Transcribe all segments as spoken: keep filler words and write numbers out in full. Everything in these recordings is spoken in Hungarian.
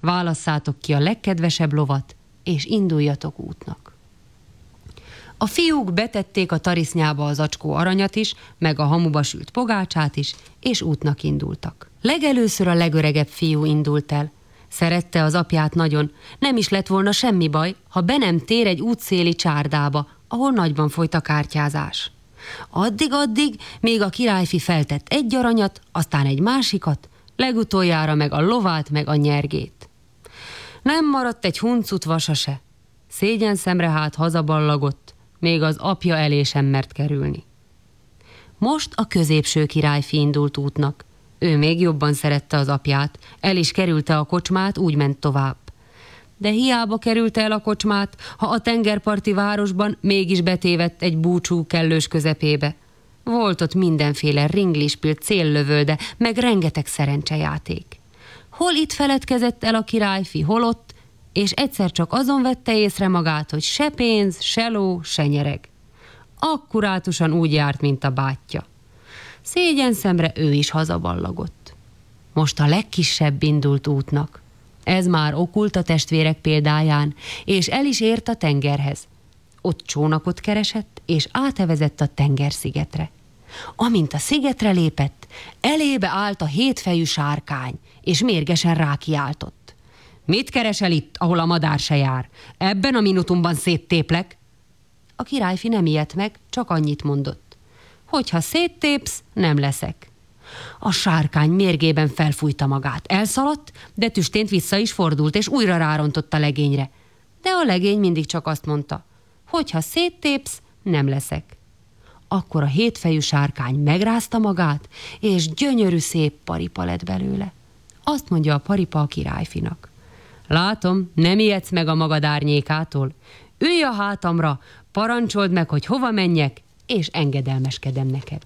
válasszátok ki a legkedvesebb lovat, és induljatok útnak. A fiúk betették a tarisznyába az acskó aranyat is, meg a hamuba sült pogácsát is, és útnak indultak. Legelőször a legöregebb fiú indult el. Szerette az apját nagyon, nem is lett volna semmi baj, ha be nem tér egy útszéli csárdába, ahol nagyban folyt a kártyázás. Addig-addig, még a királyfi feltett egy aranyat, aztán egy másikat, legutoljára meg a lovát, meg a nyergét. Nem maradt egy huncut vasa se. Szégyen szemre hát hazaballagott, még az apja elé sem mert kerülni. Most a középső királyfi indult útnak. Ő még jobban szerette az apját, el is kerülte a kocsmát, úgy ment tovább. De hiába kerülte el a kocsmát, ha a tengerparti városban mégis betévedt egy búcsú kellős közepébe. Volt ott mindenféle ringlispilt céllövölde, meg rengeteg szerencsejáték. Hol itt feledkezett el a királyfi, hol ott, és egyszer csak azon vette észre magát, hogy se pénz, se ló, se nyereg. Akkurátusan úgy járt, mint a bátyja. Szégyen szemre ő is hazaballagott. Most a legkisebb indult útnak. Ez már okult a testvérek példáján, és el is ért a tengerhez. Ott csónakot keresett, és átevezett a tengerszigetre. Amint a szigetre lépett, elébe állt a hétfejű sárkány, és mérgesen rákiáltott. Mit keresel itt, ahol a madár se jár? Ebben a minutumban széttéplek? A királyfi nem ijedt meg, csak annyit mondott. Hogyha széttépsz, nem leszek. A sárkány mérgében felfújta magát. Elszaladt, de tüstént vissza is fordult, és újra rárontott a legényre. De a legény mindig csak azt mondta, hogyha széttépsz, nem leszek. Akkor a hétfejű sárkány megrázta magát, és gyönyörű szép paripa lett belőle. Azt mondja a paripa a királyfinak. Látom, nem ijedsz meg a magad árnyékától. Ülj a hátamra, parancsold meg, hogy hova menjek, és engedelmeskedem neked.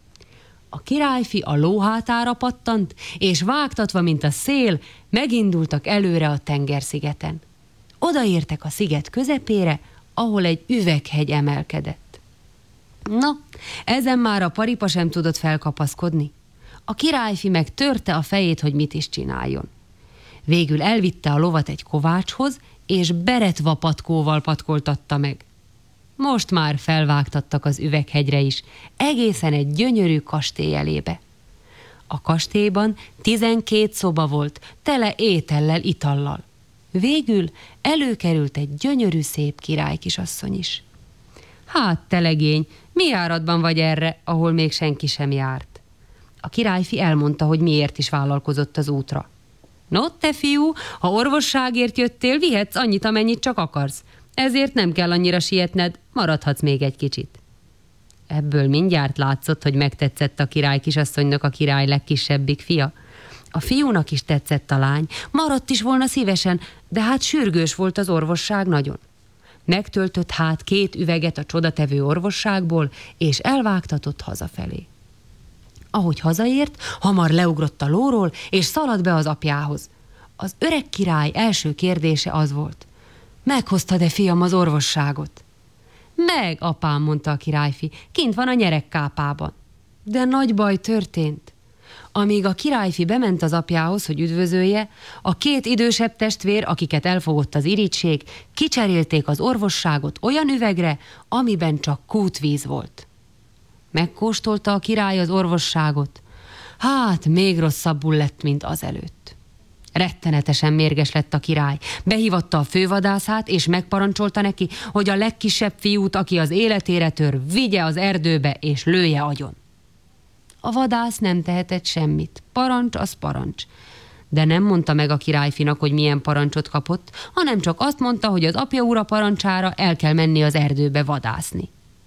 A királyfi a ló hátára pattant, és vágtatva, mint a szél, megindultak előre a tengerszigeten. Odaértek a sziget közepére, ahol egy üveghegy emelkedett. Na, ezen már a paripa sem tudott felkapaszkodni. A királyfi meg törte a fejét, hogy mit is csináljon. Végül elvitte a lovat egy kovácshoz, és beretva patkóval patkoltatta meg. Most már felvágtattak az üveghegyre is, egészen egy gyönyörű kastély elébe. A kastélyban tizenkét szoba volt, tele étellel, itallal. Végül előkerült egy gyönyörű szép királykisasszony is. Hát, te legény, mi áradban vagy erre, ahol még senki sem járt? A királyfi elmondta, hogy miért is vállalkozott az útra. No, te fiú, ha orvosságért jöttél, vihetsz annyit, amennyit csak akarsz. Ezért nem kell annyira sietned, maradhatsz még egy kicsit. Ebből mindjárt látszott, hogy megtetszett a király kisasszonynak a király legkisebbik fia. A fiúnak is tetszett a lány, maradt is volna szívesen, de hát sürgős volt az orvosság nagyon. Megtöltött hát két üveget a csodatevő orvosságból, és elvágtatott hazafelé. Ahogy hazaért, hamar leugrott a lóról, és szaladt be az apjához. Az öreg király első kérdése az volt. Meghoztad-e, fiam, az orvosságot? Meg, apám, mondta a királyfi, kint van a nyeregkápában. De nagy baj történt. Amíg a királyfi bement az apjához, hogy üdvözölje, a két idősebb testvér, akiket elfogott az irigység, kicserélték az orvosságot olyan üvegre, amiben csak kútvíz volt. Megkóstolta a király az orvosságot. Hát, még rosszabbul lett, mint azelőtt. Rettenetesen mérges lett a király. Behívatta a fővadászát, és megparancsolta neki, hogy a legkisebb fiút, aki az életére tör, vigye az erdőbe, és lője agyon. A vadász nem tehetett semmit. Parancs az parancs. De nem mondta meg a királyfinak, hogy milyen parancsot kapott, hanem csak azt mondta, hogy az apja ura parancsára el kell menni az erdőbe vadászni.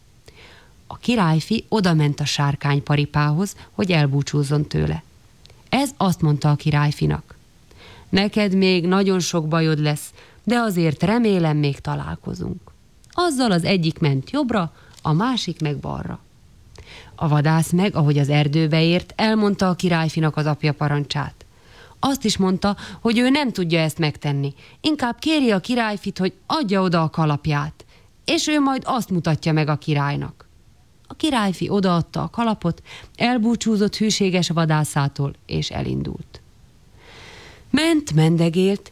A királyfi odament a sárkányparipához, hogy elbúcsúzzon tőle. Ez azt mondta a királyfinak. Neked még nagyon sok bajod lesz, de azért remélem még találkozunk. Azzal az egyik ment jobbra, a másik meg balra. A vadász meg, ahogy az erdőbe ért, elmondta a királyfinak az apja parancsát. Azt is mondta, hogy ő nem tudja ezt megtenni. Inkább kéri a királyfit, hogy adja oda a kalapját, és ő majd azt mutatja meg a királynak. A királyfi odaadta a kalapot, elbúcsúzott hűséges vadászától, és elindult. Ment, mendegélt,